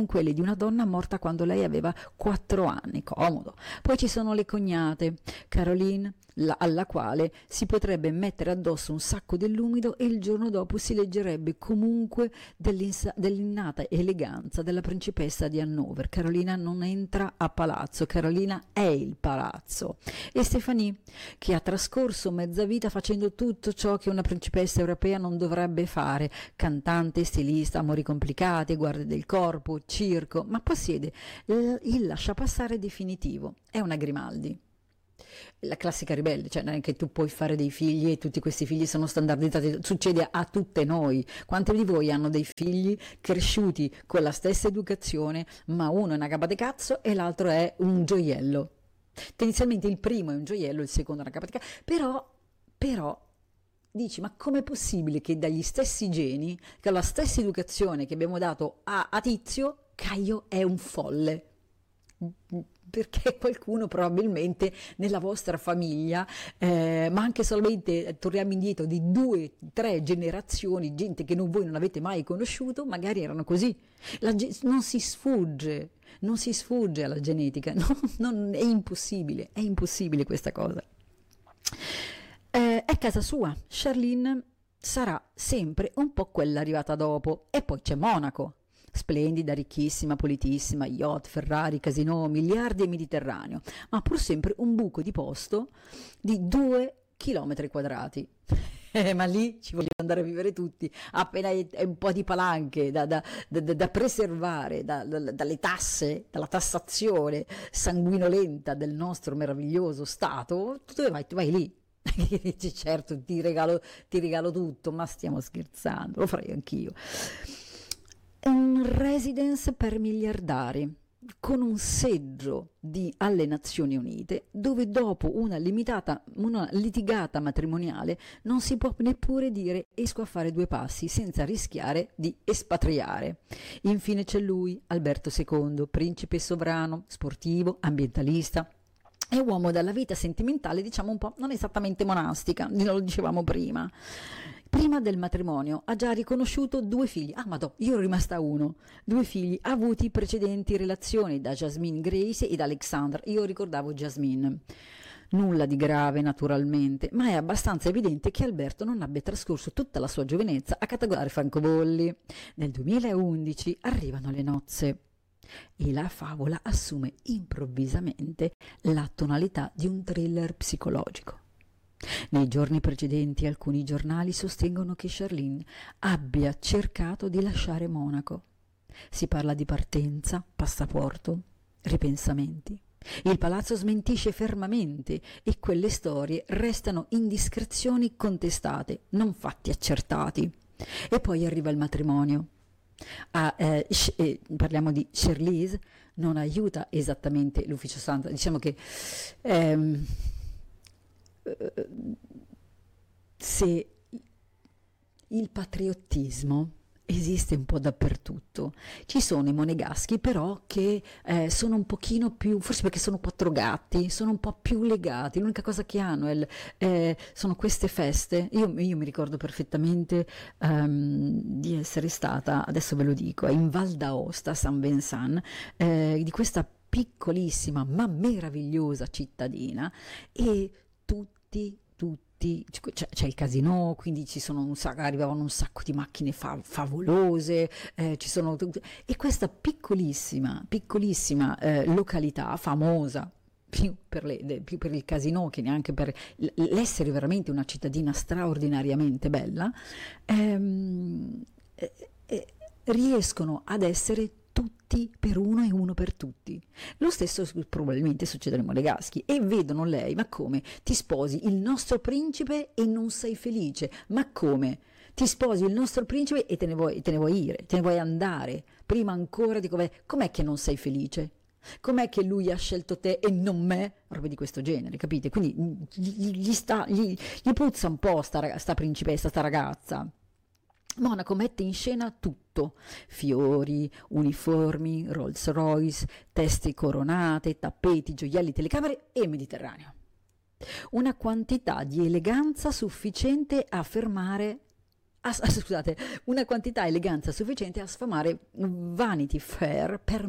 quelli di una donna morta quando lei aveva 4 anni, comodo. Poi ci sono le cognate, Caroline, alla quale si potrebbe mettere addosso un sacco dell'umido e il giorno dopo si leggerebbe comunque dell'innata eleganza della principessa di Hannover. Carolina non entra a palazzo, Carolina è il palazzo. E Stéphanie, che ha trascorso mezza vita facendo tutto ciò che una principessa europea non dovrebbe fare, cantante, stilista, amori complicati, guardie del corpo, circo, ma possiede il lasciapassare definitivo. È una Grimaldi. La classica ribelle, cioè non è che tu puoi fare dei figli e tutti questi figli sono standardizzati, succede a tutte noi. Quanti di voi hanno dei figli cresciuti con la stessa educazione, ma uno è una gabba di cazzo e l'altro è un gioiello? Tendenzialmente il primo è un gioiello, il secondo è una gabba di cazzo, però dici, ma com'è possibile che dagli stessi geni, che la stessa educazione che abbiamo dato a Tizio, Caio è un folle? Perché qualcuno probabilmente nella vostra famiglia, ma anche solamente torniamo indietro di 2-3 generazioni, gente che voi non avete mai conosciuto, magari erano così. Non si sfugge alla genetica, è impossibile questa cosa. È casa sua, Charlene sarà sempre un po' quella arrivata dopo. E poi c'è Monaco, splendida, ricchissima, pulitissima, yacht, Ferrari, casinò, miliardi e Mediterraneo, ma pur sempre un buco di posto di 2 chilometri quadrati. Ma lì ci vogliono andare a vivere tutti, appena è un po' di palanche da preservare dalle tasse, dalla tassazione sanguinolenta del nostro meraviglioso Stato, tu vai lì. Dici, certo, ti regalo tutto, ma stiamo scherzando, lo farei anch'io. È un residence per miliardari, con un seggio alle Nazioni Unite, dove dopo una litigata matrimoniale non si può neppure dire esco a fare 2 passi senza rischiare di espatriare. Infine c'è lui, Alberto II, principe sovrano, sportivo, ambientalista. È uomo dalla vita sentimentale, diciamo un po' non esattamente monastica, lo dicevamo prima. Prima del matrimonio ha già riconosciuto 2 figli. Ah, madò, io ero rimasta a 1. 2 figli avuti precedenti relazioni da Jasmine Grace ed Alexandra. Io ricordavo Jasmine. Nulla di grave naturalmente, ma è abbastanza evidente che Alberto non abbia trascorso tutta la sua giovinezza a catturare francobolli. Nel 2011 arrivano le nozze e la favola assume improvvisamente la tonalità di un thriller psicologico. Nei giorni precedenti alcuni giornali sostengono che Charlene abbia cercato di lasciare Monaco. Si parla di partenza, passaporto, ripensamenti. Il palazzo smentisce fermamente e quelle storie restano indiscrezioni contestate, non fatti accertati. E poi arriva il matrimonio. Parliamo di Charlize, non aiuta esattamente l'ufficio stampa, diciamo che se il patriottismo esiste un po' dappertutto, ci sono i monegaschi però che sono un pochino più, forse perché sono 4 gatti, sono un po' più legati, l'unica cosa che hanno sono queste feste. Io mi ricordo perfettamente di essere stata, adesso ve lo dico, in Val d'Aosta, San Vincent, di questa piccolissima ma meravigliosa cittadina, e tutti c'è il casinò, quindi arrivavano un sacco di macchine favolose, e questa piccolissima località famosa più per il casinò che neanche per l'essere veramente una cittadina straordinariamente bella, riescono ad essere tutti per uno e uno per tutti. Lo stesso probabilmente succede ai monegaschi, e vedono lei: ma come ti sposi il nostro principe e non sei felice? Ma come ti sposi il nostro principe e te ne vuoi andare prima ancora di com'è che non sei felice? Com'è che lui ha scelto te e non me? Robe di questo genere, capite? Quindi gli puzza un po' sta principessa, sta ragazza. Monaco mette in scena tutto: fiori, uniformi, Rolls Royce, teste coronate, tappeti, gioielli, telecamere e Mediterraneo. Una quantità di eleganza sufficiente a fermare scusate, una quantità e eleganza sufficiente a sfamare Vanity Fair per